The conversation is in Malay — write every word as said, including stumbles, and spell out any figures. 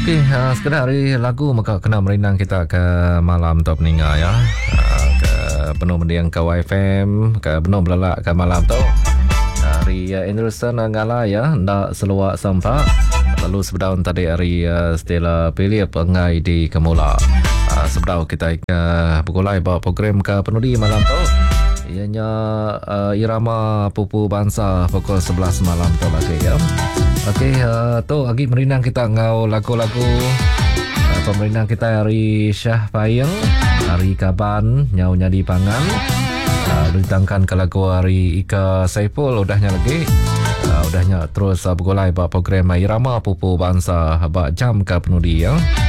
Okey, uh, sekedar hari lagu maka kena merinang kita ke malam tu peninggal ya. Uh, ke penuh mendiang ke Y F M, ke penuh belalak ke malam tu. Hari uh, Anderson ngala ya, ndak seluak sampak. Lalu sebedaun tadi hari uh, Stella pilih pengai di Kemula. Uh, sebedau kita uh, bergulai bawa program ke penudi malam tu. Ianya uh, irama pupu bangsa pukul sebelas malam tu lagi ya. Okey, uh, tu lagi merinang kita ngau lagu-lagu uh, pemerinang kita hari Syah Payeng, hari Kaban, nyau nyadi pangan. Uh, ditangkan ke lagu hari Ika Saiful udahnya lagi. Uh, udahnya terus uh, bergulai bawa program irama pupu bangsa habak jam ke penudi ya.